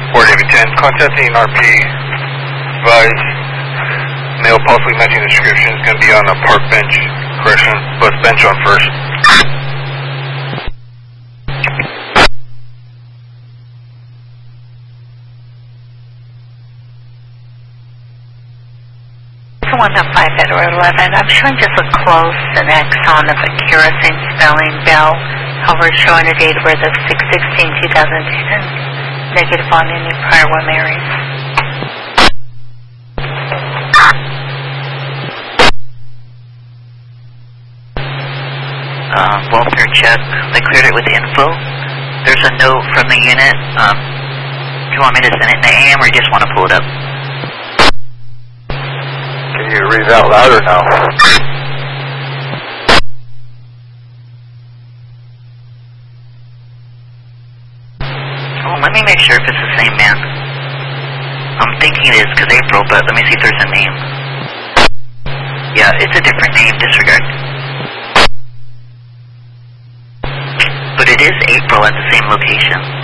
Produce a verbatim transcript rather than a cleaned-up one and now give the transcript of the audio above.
four David ten, contacting R P, advise, male possibly matching the description is going to be on a park bench, correction, bus bench on first. one oh five at Road eleven. I'm showing just a close an axon of a kerosene spelling bell. However, showing a date of birth of six sixteen two thousand ten. Negative on any prior one Marys. Um, welfare check. They cleared it with info. There's a note from the unit. Um, do you want me to send it in the A M or you just want to pull it up? Can you read it out loud or no? Oh, let me make sure if it's the same man. I'm thinking it is because April, but let me see if there's a name. Yeah, it's a different name, disregard. But it is April at the same location.